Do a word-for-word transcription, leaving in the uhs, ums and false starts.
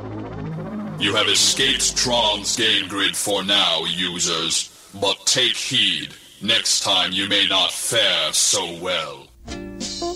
You have escaped Tron's game grid for now, users. But take heed, next time you may not fare so well.